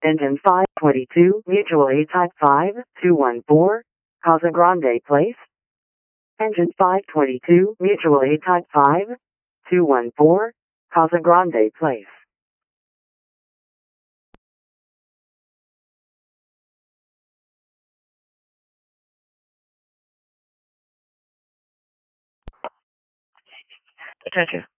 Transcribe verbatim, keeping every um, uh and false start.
Engine five twenty-two, Mutual A Type five two one four, Casa Grande Place. Engine five twenty-two, Mutual A Type five two one four, Casa Grande Place. Attention.